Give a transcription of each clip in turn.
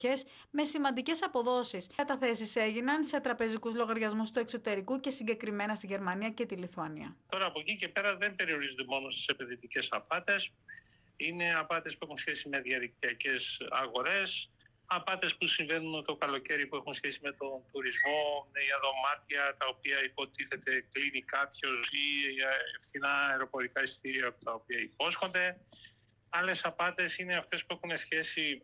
με σημαντικές αποδόσεις. Καταθέσεις έγιναν σε τραπεζικούς λογαριασμούς του εξωτερικού και συγκεκριμένα στη Γερμανία και τη Λιθουανία. Τώρα από εκεί και πέρα δεν περιορίζονται μόνο στις επενδυτικές απάτες. Είναι απάτες που έχουν σχέση με διαδικτυακές αγορές, απάτες που συμβαίνουν το καλοκαίρι που έχουν σχέση με τον τουρισμό, για δωμάτια τα οποία υποτίθεται κλείνει κάποιος ή για φθηνά αεροπορικά εισιτήρια τα οποία υπόσχονται. Άλλες απάτες είναι αυτές που έχουν σχέση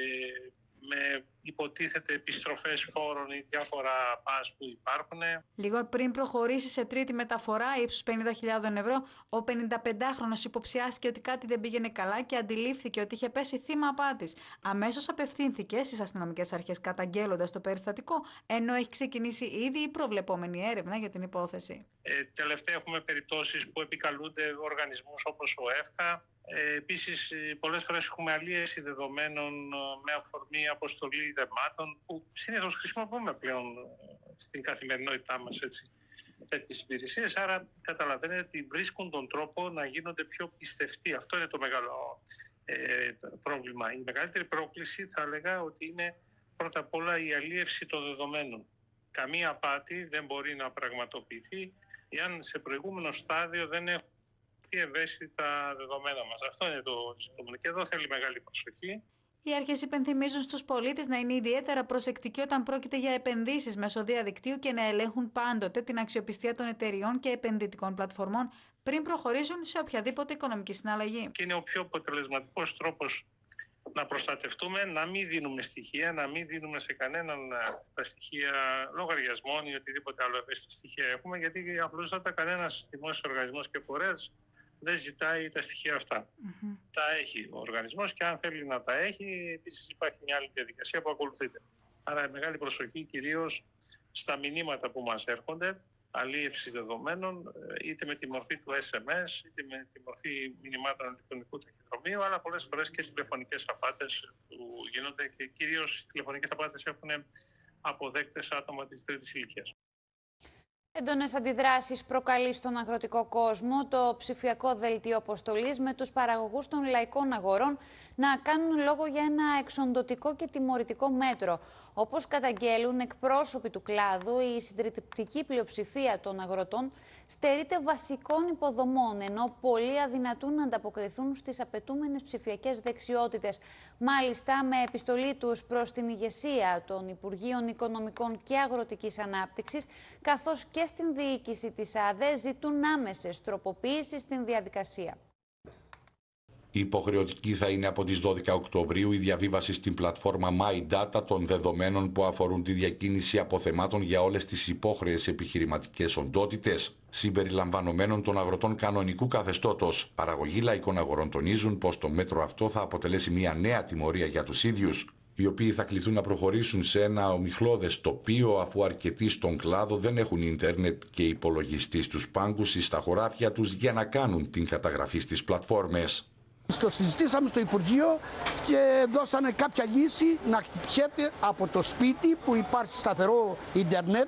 με υποτίθεται επιστροφές φόρων ή διάφορα πας που υπάρχουν. Λίγο πριν προχωρήσει σε τρίτη μεταφορά ύψους 50.000 ευρώ, ο 55χρονος υποψιάστηκε ότι κάτι δεν πήγαινε καλά και αντιλήφθηκε ότι είχε πέσει θύμα απάτης. Αμέσως απευθύνθηκε στις αστυνομικές αρχές καταγγέλλοντας το περιστατικό, ενώ έχει ξεκινήσει ήδη η προβλεπόμενη έρευνα για την υπόθεση. Τελευταία έχουμε περιπτώσεις που επικαλούνται οργανισμούς όπως ο ΕΦΚΑ. Επίσης, πολλές φορές έχουμε αλίευση δεδομένων με αφορμή αποστολή δεμάτων που συνήθως χρησιμοποιούμε πλέον στην καθημερινότητά μας τέτοιες υπηρεσίες. Άρα καταλαβαίνετε ότι βρίσκουν τον τρόπο να γίνονται πιο πιστευτοί. Αυτό είναι το μεγάλο πρόβλημα. Η μεγαλύτερη πρόκληση θα έλεγα ότι είναι πρώτα απ' όλα η αλίευση των δεδομένων. Καμία απάτη δεν μπορεί να πραγματοποιηθεί εάν σε προηγούμενο στάδιο δεν έχουν ευαίσθητα δεδομένα μας. Αυτό είναι το ζητούμενο και εδώ θέλει μεγάλη προσοχή. Οι αρχές υπενθυμίζουν στους πολίτες να είναι ιδιαίτερα προσεκτικοί όταν πρόκειται για επενδύσεις μέσω διαδικτύου και να ελέγχουν πάντοτε την αξιοπιστία των εταιριών και επενδυτικών πλατφορμών πριν προχωρήσουν σε οποιαδήποτε οικονομική συναλλαγή. Και είναι ο πιο αποτελεσματικός τρόπος να προστατευτούμε, να μην δίνουμε στοιχεία, να μην δίνουμε σε κανέναν τα στοιχεία λογαριασμών ή οτιδήποτε άλλο ευαίσθητα στοιχεία έχουμε, γιατί απλούστατα κανένας δημόσιος οργανισμός και φορέας δεν ζητάει τα στοιχεία αυτά. Τα έχει ο οργανισμός και αν θέλει να τα έχει, επίσης υπάρχει μια άλλη διαδικασία που ακολουθείται. Άρα μεγάλη προσοχή κυρίως στα μηνύματα που μας έρχονται, αλίευσης δεδομένων, είτε με τη μορφή του SMS, είτε με τη μορφή μηνυμάτων ηλεκτρονικού ταχυδρομείου, αλλά πολλές φορές και τηλεφωνικές απάτες που γίνονται και κυρίως οι τηλεφωνικές απάτες έχουν αποδέκτες άτομα της τρίτης ηλικίας. Έντονες αντιδράσεις προκαλεί στον αγροτικό κόσμο το ψηφιακό δελτίο αποστολής με τους παραγωγούς των λαϊκών αγορών να κάνουν λόγο για ένα εξοντωτικό και τιμωρητικό μέτρο. Όπως καταγγέλουν εκπρόσωποι του κλάδου, η συντριπτική πλειοψηφία των αγροτών στερείται βασικών υποδομών, ενώ πολλοί αδυνατούν να ανταποκριθούν στις απαιτούμενες ψηφιακές δεξιότητες. Μάλιστα, με επιστολή τους προς την ηγεσία των Υπουργείων Οικονομικών και Αγροτικής Ανάπτυξης, καθώς και στην διοίκηση της ΑΔΕ, ζητούν άμεσες τροποποίησεις στην διαδικασία. Υποχρεωτική θα είναι από τις 12 Οκτωβρίου η διαβίβαση στην πλατφόρμα My Data των δεδομένων που αφορούν τη διακίνηση αποθεμάτων για όλες τις υπόχρεες επιχειρηματικές οντότητες, συμπεριλαμβανομένων των αγροτών κανονικού καθεστώτος. Παραγωγοί λαϊκών αγορών τονίζουν πως το μέτρο αυτό θα αποτελέσει μια νέα τιμωρία για τους ίδιους, οι οποίοι θα κληθούν να προχωρήσουν σε ένα ομιχλώδες τοπίο αφού αρκετοί στον κλάδο δεν έχουν ίντερνετ και υπολογιστή στους πάγκους ή στα χωράφια τους για να κάνουν την καταγραφή στις πλατφόρμες. Το συζητήσαμε στο Υπουργείο και δώσανε κάποια λύση να χτυπιέται από το σπίτι που υπάρχει σταθερό ίντερνετ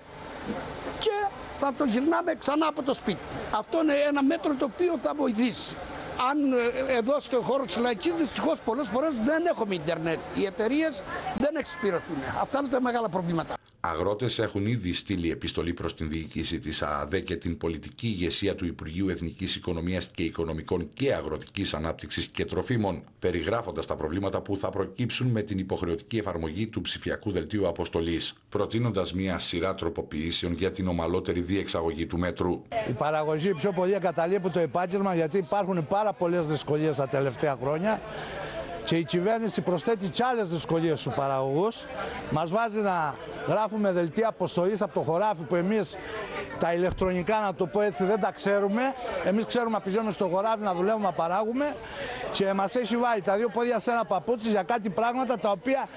και θα το γυρνάμε ξανά από το σπίτι. Αυτό είναι ένα μέτρο το οποίο θα βοηθήσει. Αν εδώ στο χώρο της λαϊκής δυστυχώς πολλές φορές δεν έχουμε ίντερνετ. Οι εταιρείες δεν εξυπηρετούν. Αυτά είναι τα μεγάλα προβλήματα. Αγρότες έχουν ήδη στείλει επιστολή προς την διοίκηση της ΑΑΔΕ και την πολιτική ηγεσία του Υπουργείου Εθνικής Οικονομίας και Οικονομικών και Αγροτικής Ανάπτυξης και Τροφίμων, περιγράφοντας τα προβλήματα που θα προκύψουν με την υποχρεωτική εφαρμογή του ψηφιακού δελτίου αποστολής, προτείνοντας μια σειρά τροποποιήσεων για την ομαλότερη διεξαγωγή του μέτρου. Η παραγωγή πιο πολύ εγκαταλείπει το επάγγελμα γιατί υπάρχουν πάρα πολλές δυσκολίες τα τελευταία χρόνια. Και η κυβέρνηση προσθέτει κι άλλες δυσκολίες στους παραγωγούς. Μας βάζει να γράφουμε δελτία αποστολής από το χωράφι που εμείς τα ηλεκτρονικά, να το πω έτσι, δεν τα ξέρουμε. Εμείς ξέρουμε να πηγαίνουμε στο χωράφι να δουλεύουμε, να παράγουμε και μας έχει βάλει τα δύο πόδια σε ένα παπούτσι για κάτι πράγματα τα οποία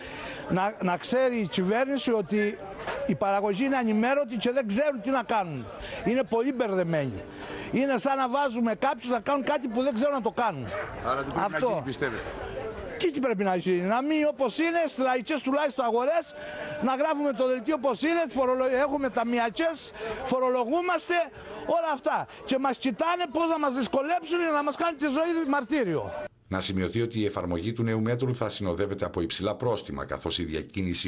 να ξέρει η κυβέρνηση ότι οι παραγωγοί είναι ανημέρωτοι και δεν ξέρουν τι να κάνουν. Είναι πολύ μπερδεμένοι. Είναι σαν να βάζουμε κάποιους να κάνουν κάτι που δεν ξέρουν να το κάνουν. Άρα τι πρέπει να γίνει, πιστεύετε? Τι πρέπει να γίνει, να μην όπως είναι, στις λαϊκές τουλάχιστον αγορές, να γράφουμε το δελτίο όπως είναι, έχουμε ταμιακές, φορολογούμαστε, όλα αυτά. Και μας κοιτάνε πώς να μας δυσκολέψουν για να μας κάνουν τη ζωή μαρτύριο. Να σημειωθεί ότι η εφαρμογή του νέου μέτρου θα συνοδεύεται από υψηλά πρόστιμα, καθώς η διακίνηση